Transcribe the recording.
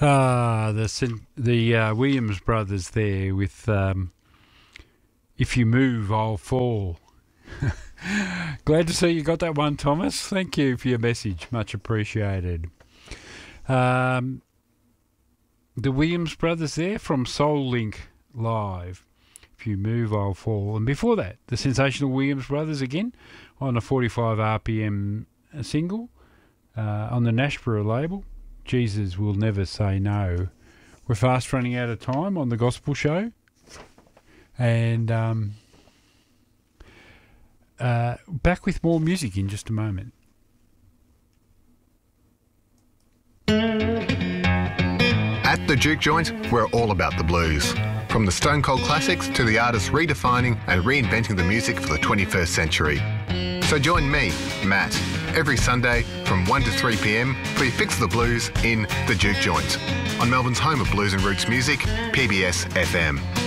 The Williams brothers there with If You Move, I'll Fall. Glad to see you got that one, Thomas. Thank you for your message. Much appreciated. The Williams brothers there from Soul Link Live. If You Move, I'll Fall. And before that, the sensational Williams brothers again on a 45 RPM single on the Nashborough label. Jesus Will Never Say No. We're fast running out of time on the Gospel Show. And back with more music in just a moment. At the Juke Joint, we're all about the blues. From the Stone Cold classics to the artists redefining and reinventing the music for the 21st century. So join me, Matt, every Sunday from 1 to 3 p.m. for your fix of the blues in the Juke Joint on Melbourne's home of blues and roots music, PBS FM.